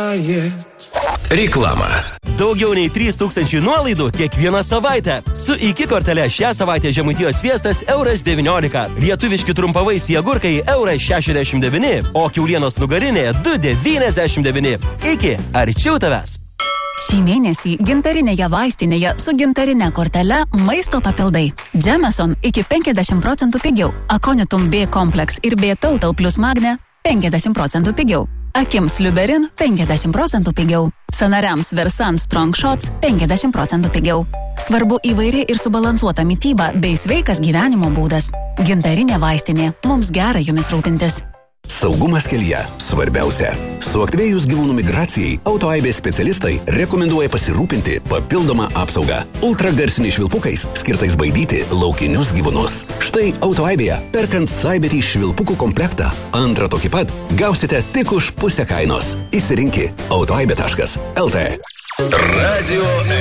Reklama. Daugiau nei 3000 nuolaidų kiekvieną savaitę. Su iki kortele šią savaitę Žemaitijos sviestas €19. Lietuviški trumpavaisiai agurkai €69, o kiaulienos nugarinė €2,99. Iki arčiau tavęs. Šį mėnesį gintarinėje vaistinėje su gintarine kortele maisto papildai. Jameson iki 50% pigiau. Aconitum B Complex ir B Total plus Magne 50% pigiau. Akims Liuberin 50% pigiau. Sanariams Versan Strong Shots 50% pigiau. Svarbu įvairi ir subalansuota mityba bei sveikas gyvenimo būdas. Gintarinė vaistinė. Mums gera jumis rūpintis. Saugumas kelyje svarbiausia. Suaktyvėjus gyvūnų migracijai, autoaibės specialistai rekomenduoja pasirūpinti papildomą apsaugą ultragarsiniais švilpukais, skirtais baidyti laukinius gyvūnus. Štai autoaibėje, perkant Saibetį švilpukų komplektą, antrą tokį pat gausite tik už pusę kainos. Įsirinki autoaibė.lt. Radio